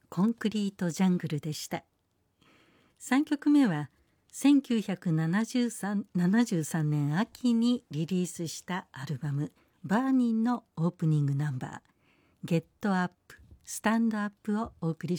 コンクリートジャングルでした。3曲目は1973年秋にリリースしたアルバムバーニンのオープニングナンバーゲットアップスタンドアップをお送り